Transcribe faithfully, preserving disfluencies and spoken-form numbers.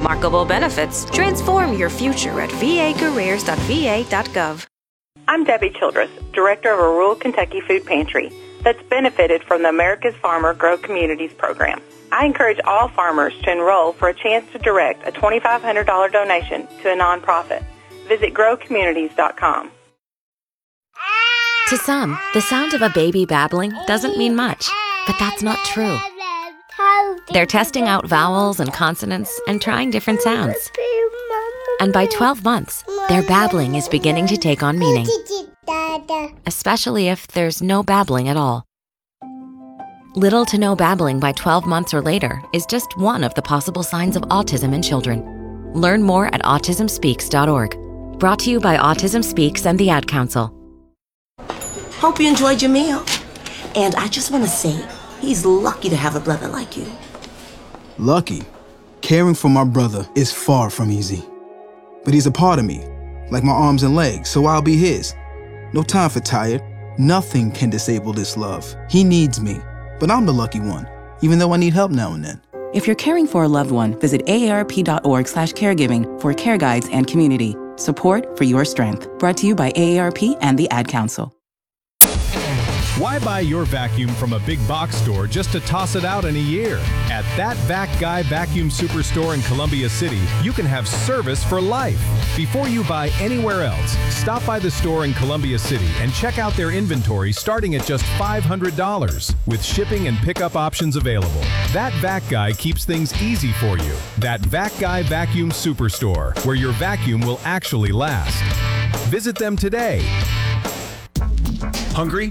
Markable benefits. Transform your future at v a careers dot v a dot gov. I'm Debbie Childress, director of a rural Kentucky food pantry that's benefited from the America's Farmer Grow Communities program. I encourage all farmers to enroll for a chance to direct a twenty-five hundred dollars donation to a nonprofit. Visit grow communities dot com. To some, the sound of a baby babbling doesn't mean much, but that's not true. They're testing out vowels and consonants and trying different sounds. And by twelve months, their babbling is beginning to take on meaning, especially if there's no babbling at all. Little to no babbling by twelve months or later is just one of the possible signs of autism in children. Learn more at autism speaks dot org. Brought to you by Autism Speaks and the Ad Council. Hope you enjoyed your meal. And I just want to say, he's lucky to have a brother like you. Lucky? Caring for my brother is far from easy. But he's a part of me, like my arms and legs, so I'll be his. No time for tired. Nothing can disable this love. He needs me, but I'm the lucky one, even though I need help now and then. If you're caring for a loved one, visit A A R P dot org slash caregiving for care guides and community. Support for your strength. Brought to you by A A R P and the Ad Council. Why buy your vacuum from a big box store just to toss it out in a year? At That Vac Guy Vacuum Superstore in Columbia City, you can have service for life. Before you buy anywhere else, stop by the store in Columbia City and check out their inventory starting at just five hundred dollars with shipping and pickup options available. That Vac Guy keeps things easy for you. That Vac Guy Vacuum Superstore, where your vacuum will actually last. Visit them today. Hungry?